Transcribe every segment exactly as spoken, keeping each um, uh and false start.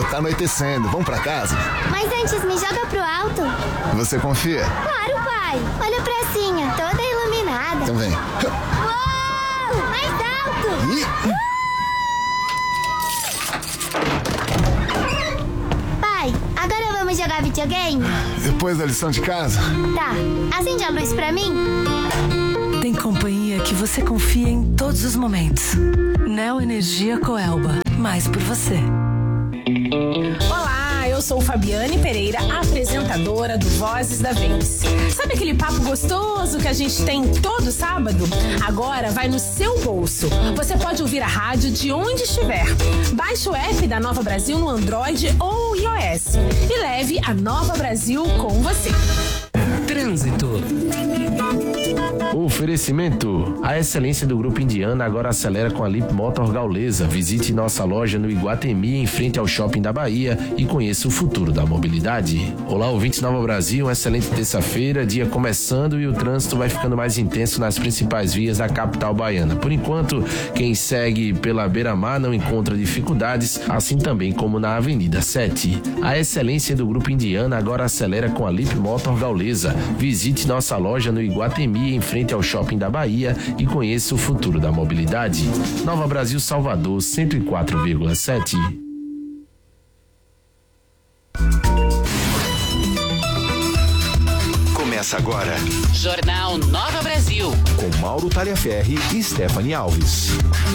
tá anoitecendo. Vamos pra casa? Mas antes, me joga pro alto. Você confia? Claro, pai. Olha a pracinha, toda iluminada. Então vem. Uou! Mais alto! Ih! Pai, agora vamos jogar videogame? Depois da lição de casa? Tá. Acende a luz pra mim? Tem companhia que você confia em todos os momentos. Neo Energia Coelba. Mais por você. Olá, eu sou Fabiane Pereira, apresentadora do Vozes da Vez. Sabe aquele papo gostoso que a gente tem todo sábado? Agora vai no seu bolso. Você pode ouvir a rádio de onde estiver. Baixe o app da Nova Brasil no Android ou iOS e leve a Nova Brasil com você. Trânsito. Oferecimento. A excelência do Grupo Indiana agora acelera com a Lip Motor Gaulesa. Visite nossa loja no Iguatemi, em frente ao Shopping da Bahia, e conheça o futuro da mobilidade. Olá, ouvintes Nova Brasil, uma excelente terça-feira, dia começando e o trânsito vai ficando mais intenso nas principais vias da capital baiana. Por enquanto, quem segue pela beira-mar não encontra dificuldades, assim também como na Avenida sete. A excelência do Grupo Indiana agora acelera com a Lip Motor Gaulesa. Visite nossa loja no Iguatemi, em frente ao Shopping da Bahia, e conheça o futuro da mobilidade. Nova Brasil Salvador, cento e quatro vírgula sete. Começa agora. Jornal Nova Brasil. Com Mauro Taliaferri e Stephanie Alves.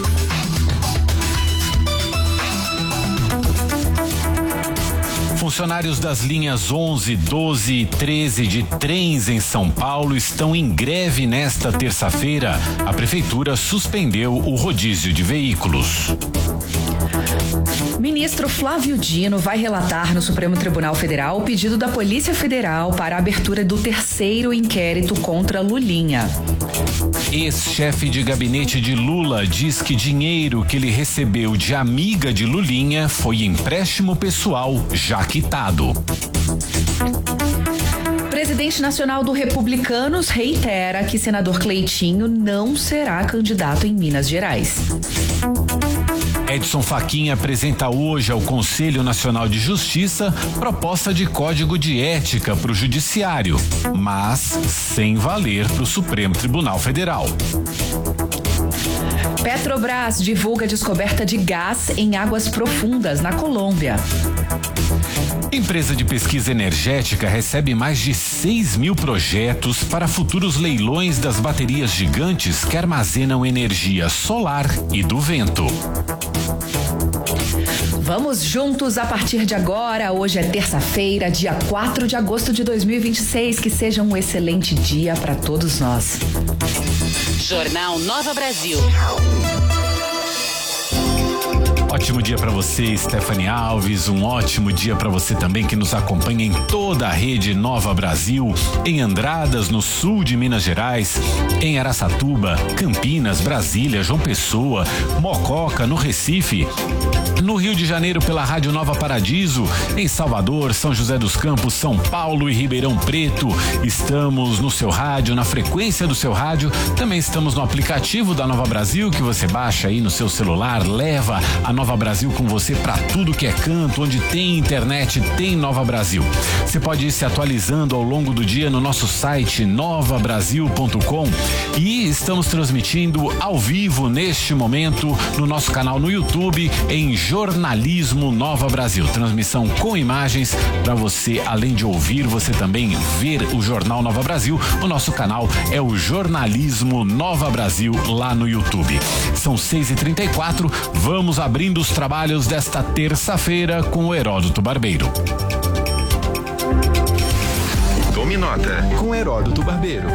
Funcionários das linhas onze, doze e treze de trens em São Paulo estão em greve nesta terça-feira. A prefeitura suspendeu o rodízio de veículos. Ministro Flávio Dino vai relatar no Supremo Tribunal Federal o pedido da Polícia Federal para a abertura do terceiro inquérito contra Lulinha. Ex-chefe de gabinete de Lula diz que dinheiro que ele recebeu de amiga de Lulinha foi empréstimo pessoal já quitado. Presidente nacional do Republicanos reitera que senador Cleitinho não será candidato em Minas Gerais. Edson Fachin apresenta hoje ao Conselho Nacional de Justiça proposta de código de ética para o Judiciário, mas sem valer para o Supremo Tribunal Federal. Petrobras divulga descoberta de gás em águas profundas na Colômbia. Empresa de pesquisa energética recebe mais de seis mil projetos para futuros leilões das baterias gigantes que armazenam energia solar e do vento. Vamos juntos a partir de agora. Hoje é terça-feira, dia quatro de agosto de dois mil e vinte e seis. Que seja um excelente dia para todos nós. Jornal Nova Brasil. Ótimo dia para você, Stephanie Alves. Um ótimo dia para você também que nos acompanha em toda a rede Nova Brasil, em Andradas, no sul de Minas Gerais, em Araçatuba, Campinas, Brasília, João Pessoa, Mococa, no Recife, no Rio de Janeiro pela Rádio Nova Paradiso, em Salvador, São José dos Campos, São Paulo e Ribeirão Preto. Estamos no seu rádio, na frequência do seu rádio. Também estamos no aplicativo da Nova Brasil, que você baixa aí no seu celular, leva a Nova Brasil com você para tudo que é canto, onde tem internet, tem Nova Brasil. Você pode ir se atualizando ao longo do dia no nosso site nova brasil ponto com, e estamos transmitindo ao vivo neste momento no nosso canal no YouTube em Jornalismo Nova Brasil. Transmissão com imagens para você, além de ouvir, você também ver o Jornal Nova Brasil. O nosso canal é o Jornalismo Nova Brasil lá no YouTube. São seis e trinta e quatro, vamos abrindo os trabalhos desta terça-feira com o Heródoto Barbeiro. Tome nota com Heródoto Barbeiro.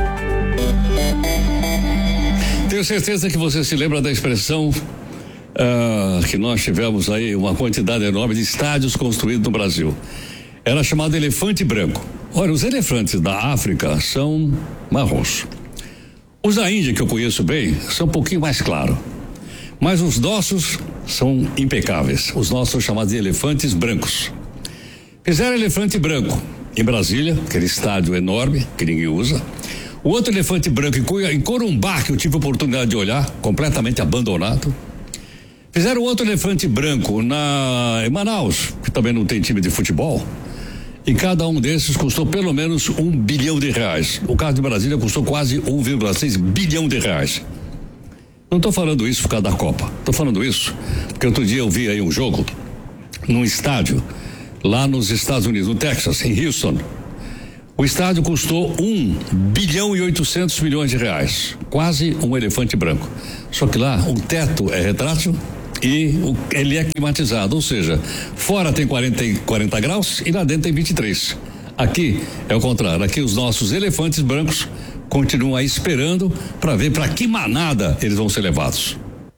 Tenho certeza que você se lembra da expressão uh, que nós tivemos aí uma quantidade enorme de estádios construídos no Brasil. Era chamado elefante branco. Olha, os elefantes da África são marrons. Os da Índia, que eu conheço bem, são um pouquinho mais claros. Mas os nossos são impecáveis. Os nossos são chamados de elefantes brancos. Fizeram elefante branco em Brasília, aquele estádio enorme que ninguém usa. O outro elefante branco em Corumbá, que eu tive a oportunidade de olhar, completamente abandonado. Fizeram outro elefante branco na, em Manaus, que também não tem time de futebol. E cada um desses custou pelo menos um bilhão de reais. O caso de Brasília custou quase um vírgula seis bilhão de reais. Não estou falando isso por causa da Copa. Estou falando isso porque outro dia eu vi aí um jogo num estádio lá nos Estados Unidos, no Texas, em Houston. O estádio custou um bilhão e oitocentos milhões de reais. Quase um elefante branco. Só que lá o teto é retrátil e o, ele é climatizado, ou seja, fora tem quarenta, quarenta graus e lá dentro tem vinte e três. Aqui é o contrário, aqui os nossos elefantes brancos continuam aí esperando para ver para que manada eles vão ser levados.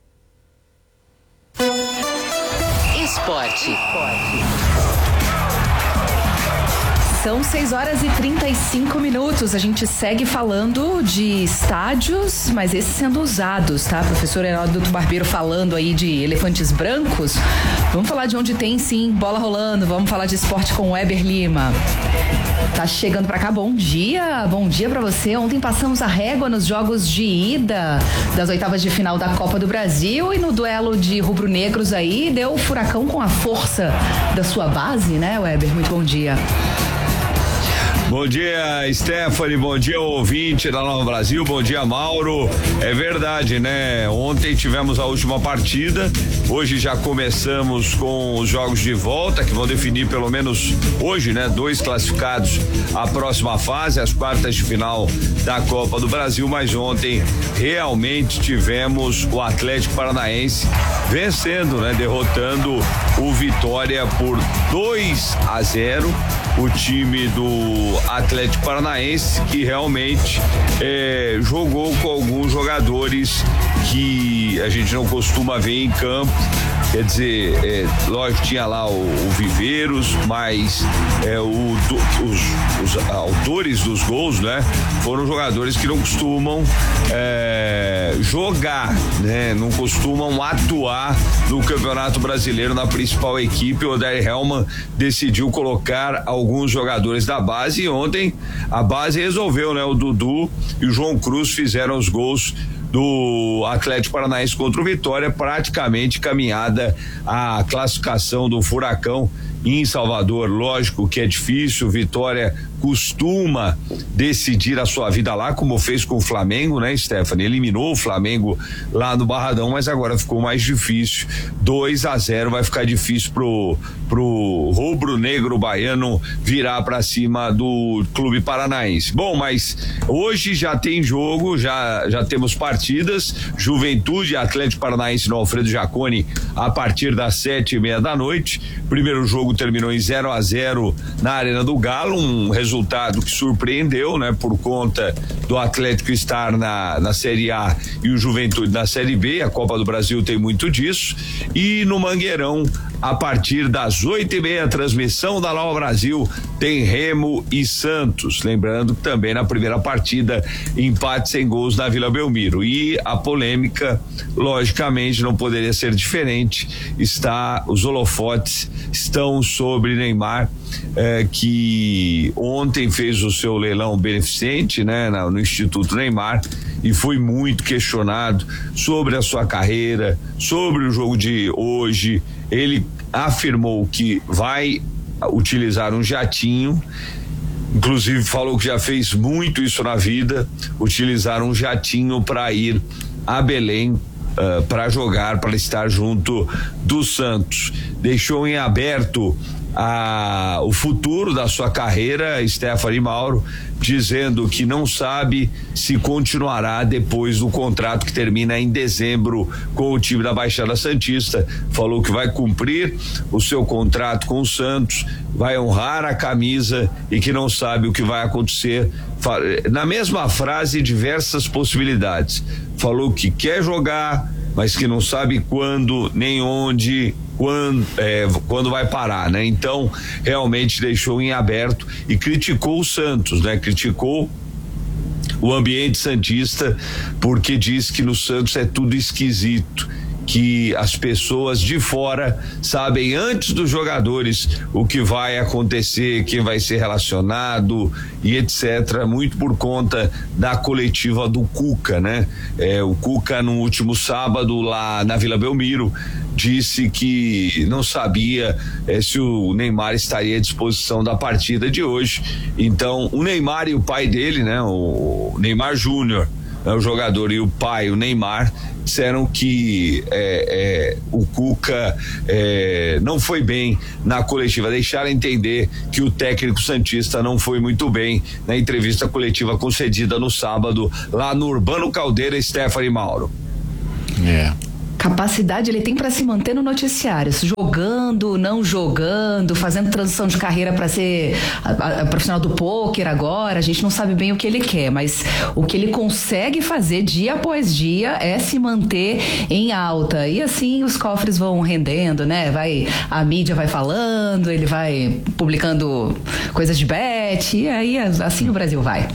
Esporte. São seis horas e trinta e cinco minutos. A gente segue falando de estádios, mas esses sendo usados, tá? Professor Heródoto Barbeiro falando aí de elefantes brancos. Vamos falar de onde tem sim bola rolando. Vamos falar de esporte com o Weber Lima. Tá chegando pra cá, bom dia, bom dia pra você. Ontem passamos a régua nos jogos de ida das oitavas de final da Copa do Brasil e no duelo de rubro-negros aí deu o Furacão com a força da sua base, né, Weber? Muito bom dia. Bom dia, Stephanie, bom dia, ouvinte da Nova Brasil, bom dia, Mauro. É verdade, né? Ontem tivemos a última partida, hoje já começamos com os jogos de volta, que vão definir pelo menos hoje, né? Dois classificados à próxima fase, as quartas de final da Copa do Brasil, mas ontem realmente tivemos o Atlético Paranaense vencendo, né? Derrotando o Vitória por dois a zero, o time do Atlético Paranaense, que realmente é, jogou com alguns jogadores que a gente não costuma ver em campo. Quer dizer, é, lógico, tinha lá o, o Viveiros, mas é, o, do, os, os autores dos gols, né? Foram jogadores que não costumam é, jogar, né? Não costumam atuar no Campeonato Brasileiro na principal equipe. O Odair Hellmann decidiu colocar alguns jogadores da base e ontem a base resolveu, né? O Dudu e o João Cruz fizeram os gols do Atlético Paranaense contra o Vitória, praticamente caminhada a classificação do Furacão em Salvador. Lógico que é difícil, Vitória costuma decidir a sua vida lá, como fez com o Flamengo, né, Stephanie? Eliminou o Flamengo lá no Barradão, mas agora ficou mais difícil. dois a zero vai ficar difícil pro, pro rubro-negro baiano virar pra cima do Clube Paranaense. Bom, mas hoje já tem jogo, já, já temos partidas. Juventude, Atlético Paranaense no Alfredo Jaconi a partir das sete e meia da noite. Primeiro jogo terminou em zero a zero na Arena do Galo, um resultado que surpreendeu, né? Por conta do Atlético estar na, na Série A e o Juventude na Série B, a Copa do Brasil tem muito disso. E no Mangueirão, a partir das oito e meia, transmissão da Nova Brasil, tem Remo e Santos. Lembrando que também na primeira partida, empate sem gols na Vila Belmiro. E a polêmica, logicamente, não poderia ser diferente. Está, os holofotes estão sobre Neymar, eh, que ontem fez o seu leilão beneficente, né, na, no Instituto Neymar, e foi muito questionado sobre a sua carreira, sobre o jogo de hoje. Ele afirmou que vai utilizar um jatinho, inclusive falou que já fez muito isso na vida, utilizar um jatinho para ir a Belém Uh, para jogar, para estar junto do Santos. Deixou em aberto a, o futuro da sua carreira, Stephanie Mauro, dizendo que não sabe se continuará depois do contrato que termina em dezembro com o time da Baixada Santista. Falou que vai cumprir o seu contrato com o Santos, vai honrar a camisa e que não sabe o que vai acontecer. Na mesma frase, diversas possibilidades. Falou que quer jogar, mas que não sabe quando, nem onde, quando, é, quando vai parar, né? Então, realmente deixou em aberto e criticou o Santos, né? Criticou o ambiente santista, porque diz que no Santos é tudo esquisito, que as pessoas de fora sabem antes dos jogadores o que vai acontecer, quem vai ser relacionado e etcétera. Muito por conta da coletiva do Cuca, né? É, o Cuca no último sábado lá na Vila Belmiro disse que não sabia eh, se o Neymar estaria à disposição da partida de hoje. Então, o Neymar e o pai dele, né, o Neymar Júnior, né, o jogador, e o pai, o Neymar, disseram que eh, eh, o Cuca eh, não foi bem na coletiva. Deixaram entender que o técnico santista não foi muito bem na entrevista coletiva concedida no sábado lá no Urbano Caldeira. Stephanie Mauro. É. Capacidade ele tem para se manter no noticiário, jogando, não jogando, fazendo transição de carreira para ser a, a, profissional do pôquer agora. A gente não sabe bem o que ele quer, mas o que ele consegue fazer dia após dia é se manter em alta. E assim os cofres vão rendendo, né? Vai, a mídia vai falando, ele vai publicando coisas de bet, e aí assim o Brasil vai.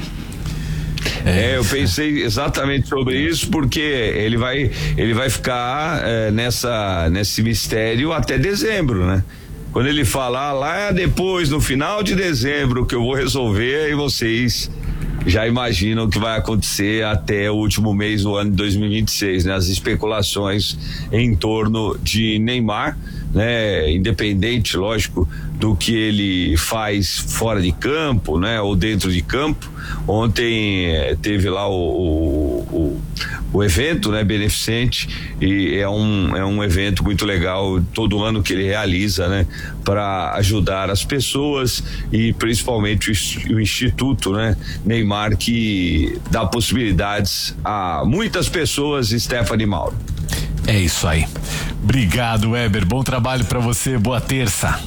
É, eu pensei exatamente sobre isso, porque ele vai, ele vai ficar é, nessa, nesse mistério até dezembro, né? Quando ele falar lá depois, no final de dezembro, que eu vou resolver, aí vocês já imaginam o que vai acontecer até o último mês do ano de dois mil e vinte e seis, né? As especulações em torno de Neymar, né? Independente, lógico, do que ele faz fora de campo, né? Ou dentro de campo. Ontem eh, teve lá o, o, o, o evento, né? Beneficente, e é um, é um evento muito legal todo ano que ele realiza, né? Para ajudar as pessoas e principalmente o, o Instituto, né? Neymar, que dá possibilidades a muitas pessoas. Stephanie Mauro. É isso aí. Obrigado, Weber. Bom trabalho para você. Boa terça.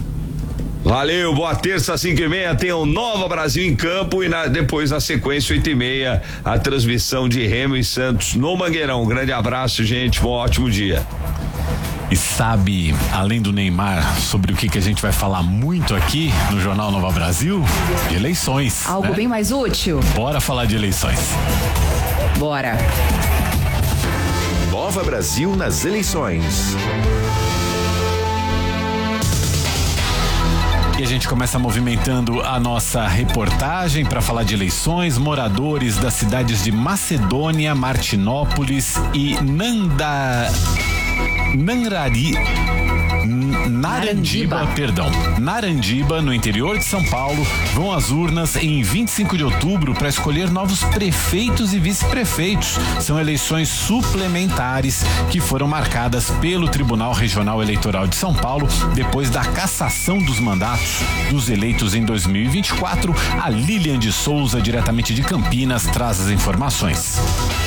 Valeu, boa terça, às cinco e meia, tem o Nova Brasil em campo e na, depois na sequência, oito e meia, a transmissão de Remo e Santos no Mangueirão. Um grande abraço, gente, bom ótimo dia. E sabe, além do Neymar, sobre o que, que a gente vai falar muito aqui no Jornal Nova Brasil? De eleições. Algo, né? Bem mais útil. Bora falar de eleições. Bora. Nova Brasil nas eleições. E a gente começa movimentando a nossa reportagem para falar de eleições. Moradores das cidades de Macedônia, Martinópolis e Nanda... Nanrari... Narandiba, perdão, Narandiba, no interior de São Paulo, vão às urnas em vinte e cinco de outubro para escolher novos prefeitos e vice-prefeitos. São eleições suplementares que foram marcadas pelo Tribunal Regional Eleitoral de São Paulo depois da cassação dos mandatos dos eleitos em dois mil e vinte e quatro. A Lilian de Souza, diretamente de Campinas, traz as informações.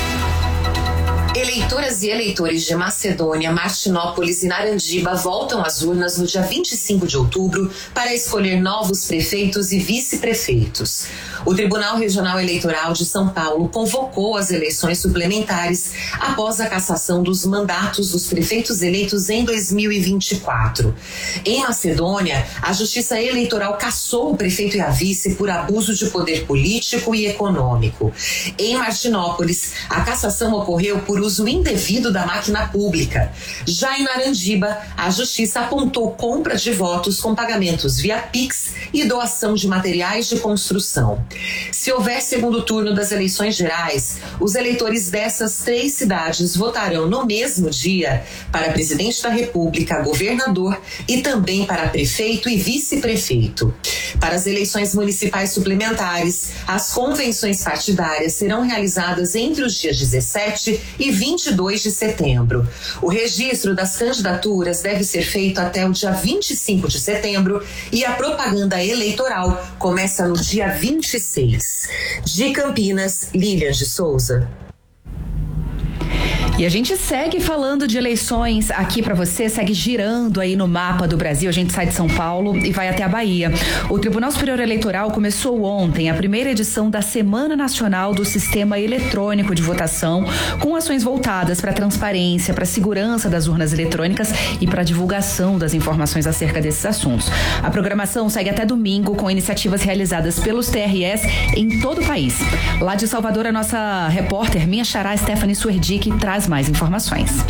Eleitoras e eleitores de Macedônia, Martinópolis e Narandiba voltam às urnas no dia vinte e cinco de outubro para escolher novos prefeitos e vice-prefeitos. O Tribunal Regional Eleitoral de São Paulo convocou as eleições suplementares após a cassação dos mandatos dos prefeitos eleitos em dois mil e vinte e quatro. Em Macedônia, a Justiça Eleitoral cassou o prefeito e a vice por abuso de poder político e econômico. Em Martinópolis, a cassação ocorreu por uso indevido da máquina pública. Já em Narandiba, a Justiça apontou compra de votos com pagamentos via Pix e doação de materiais de construção. Se houver segundo turno das eleições gerais, os eleitores dessas três cidades votarão no mesmo dia para presidente da República, governador e também para prefeito e vice-prefeito. Para as eleições municipais suplementares, as convenções partidárias serão realizadas entre os dias dezessete e vinte e dois de setembro. O registro das candidaturas deve ser feito até o dia vinte e cinco de setembro e a propaganda eleitoral começa no dia vinte e seis. De Campinas, Lilian de Souza. E a gente segue falando de eleições aqui para você, segue girando aí no mapa do Brasil. A gente sai de São Paulo e vai até a Bahia. O Tribunal Superior Eleitoral começou ontem a primeira edição da Semana Nacional do Sistema Eletrônico de Votação, com ações voltadas para a transparência, para a segurança das urnas eletrônicas e para a divulgação das informações acerca desses assuntos. A programação segue até domingo com iniciativas realizadas pelos T R Es em todo o país. Lá de Salvador, a nossa repórter, minha xará Stephanie Suerdick, traz mais informações.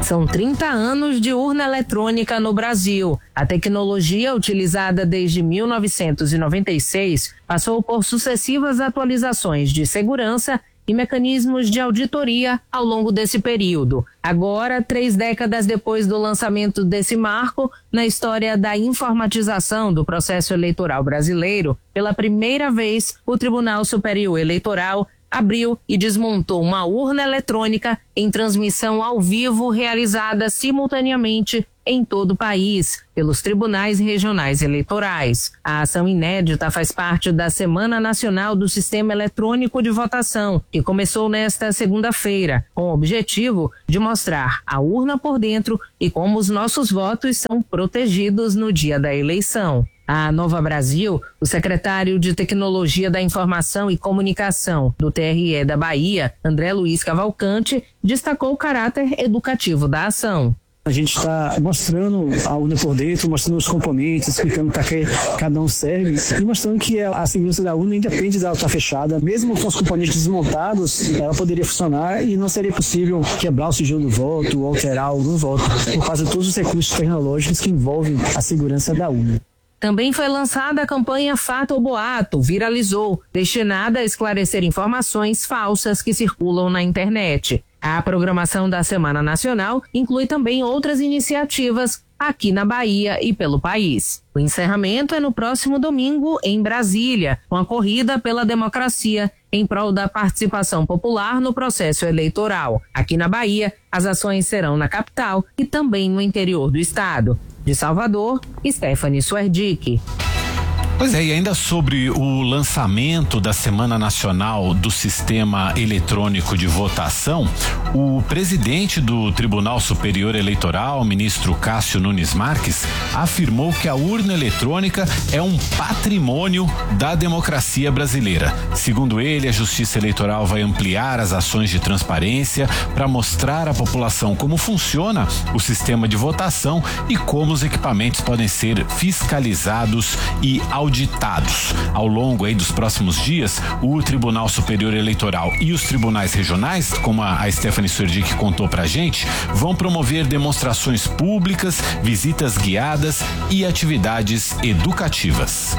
São trinta anos de urna eletrônica no Brasil. A tecnologia, utilizada desde mil novecentos e noventa e seis, passou por sucessivas atualizações de segurança e mecanismos de auditoria ao longo desse período. Agora, três décadas depois do lançamento desse marco, na história da informatização do processo eleitoral brasileiro, pela primeira vez, o Tribunal Superior Eleitoral abriu e desmontou uma urna eletrônica em transmissão ao vivo realizada simultaneamente em todo o país, pelos tribunais regionais eleitorais. A ação inédita faz parte da Semana Nacional do Sistema Eletrônico de Votação, que começou nesta segunda-feira, com o objetivo de mostrar a urna por dentro e como os nossos votos são protegidos no dia da eleição. A Nova Brasil, o secretário de Tecnologia da Informação e Comunicação do T R E da Bahia, André Luiz Cavalcante, destacou o caráter educativo da ação. A gente está mostrando a urna por dentro, mostrando os componentes, explicando para que cada um serve e mostrando que a segurança da urna independe dela estar fechada. Mesmo com os componentes desmontados, ela poderia funcionar e não seria possível quebrar o sigilo do voto ou alterar algum voto, por causa de todos os recursos tecnológicos que envolvem a segurança da urna. Também foi lançada a campanha Fato ou Boato, viralizou, destinada a esclarecer informações falsas que circulam na internet. A programação da Semana Nacional inclui também outras iniciativas aqui na Bahia e pelo país. O encerramento é no próximo domingo em Brasília, com a corrida pela democracia em prol da participação popular no processo eleitoral. Aqui na Bahia, as ações serão na capital e também no interior do estado. De Salvador, Stephanie Suerdick. Pois é, e ainda sobre o lançamento da Semana Nacional do Sistema Eletrônico de Votação, o presidente do Tribunal Superior Eleitoral, ministro Cássio Nunes Marques, afirmou que a urna eletrônica é um patrimônio da democracia brasileira. Segundo ele, a Justiça Eleitoral vai ampliar as ações de transparência para mostrar à população como funciona o sistema de votação e como os equipamentos podem ser fiscalizados e auditados. auditados. Ao longo aí dos próximos dias, o Tribunal Superior Eleitoral e os tribunais regionais, como a, a Stephanie Suerdick contou pra gente, vão promover demonstrações públicas, visitas guiadas e atividades educativas.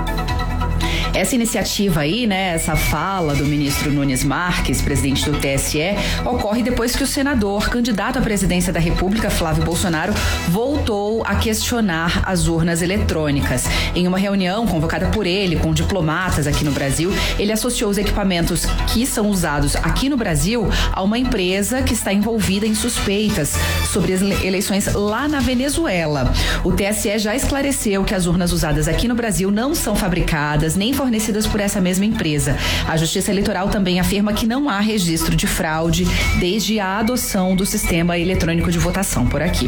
Essa iniciativa aí, né, essa fala do ministro Nunes Marques, presidente do T S E, ocorre depois que o senador, candidato à presidência da República, Flávio Bolsonaro, voltou a questionar as urnas eletrônicas. Em uma reunião convocada por ele com diplomatas aqui no Brasil, ele associou os equipamentos que são usados aqui no Brasil a uma empresa que está envolvida em suspeitas sobre as eleições lá na Venezuela. O T S E já esclareceu que as urnas usadas aqui no Brasil não são fabricadas nem fornecidas por essa mesma empresa. A Justiça Eleitoral também afirma que não há registro de fraude desde a adoção do sistema eletrônico de votação por aqui.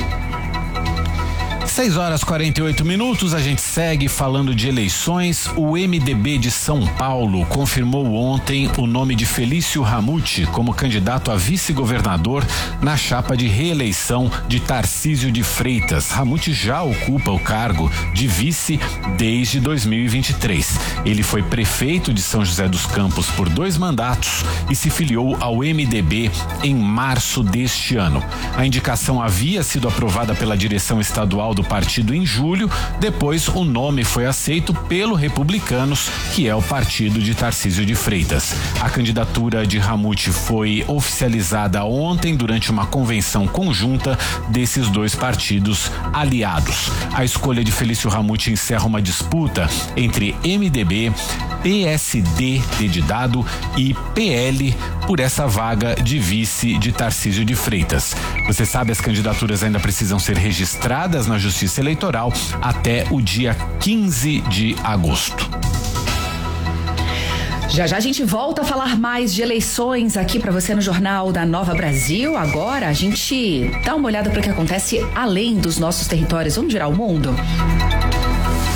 seis horas e quarenta e oito minutos, a gente segue falando de eleições. O M D B de São Paulo confirmou ontem o nome de Felício Ramute como candidato a vice-governador na chapa de reeleição de Tarcísio de Freitas. Ramute já ocupa o cargo de vice desde dois mil e vinte e três. Ele foi prefeito de São José dos Campos por dois mandatos e se filiou ao M D B em março deste ano. A indicação havia sido aprovada pela direção estadual do partido em julho, depois o nome foi aceito pelo Republicanos, que é o partido de Tarcísio de Freitas. A candidatura de Ramute foi oficializada ontem durante uma convenção conjunta desses dois partidos aliados. A escolha de Felício Ramute encerra uma disputa entre M D B, P S D de Dado e P L por essa vaga de vice de Tarcísio de Freitas. Você sabe, as candidaturas ainda precisam ser registradas na Justiça Eleitoral até o dia quinze de agosto. Já já a gente volta a falar mais de eleições aqui para você no Jornal da Nova Brasil. Agora a gente dá uma olhada para o que acontece além dos nossos territórios. Vamos girar o mundo?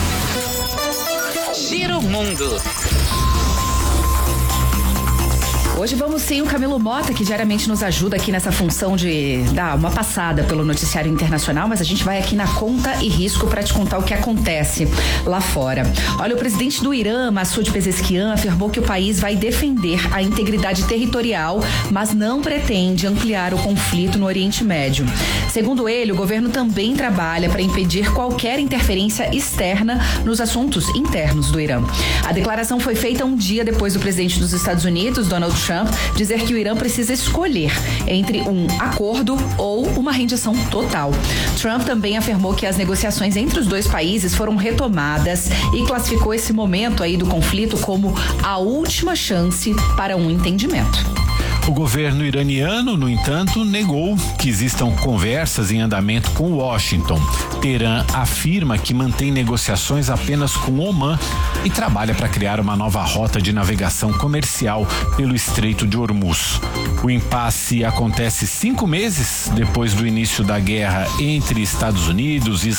Gira o mundo. Hoje vamos sem o Camilo Mota, que diariamente nos ajuda aqui nessa função de dar uma passada pelo noticiário internacional, mas a gente vai aqui na conta e risco para te contar o que acontece lá fora. Olha, o presidente do Irã, Massoud Pezeshkian, afirmou que o país vai defender a integridade territorial, mas não pretende ampliar o conflito no Oriente Médio. Segundo ele, o governo também trabalha para impedir qualquer interferência externa nos assuntos internos do Irã. A declaração foi feita um dia depois do presidente dos Estados Unidos, Donald Trump, dizer que o Irã precisa escolher entre um acordo ou uma rendição total. Trump também afirmou que as negociações entre os dois países foram retomadas e classificou esse momento aí do conflito como a última chance para um entendimento. O governo iraniano, no entanto, negou que existam conversas em andamento com Washington. Teherã afirma que mantém negociações apenas com Omã e trabalha para criar uma nova rota de navegação comercial pelo Estreito de Hormuz. O impasse acontece cinco meses depois do início da guerra entre Estados Unidos e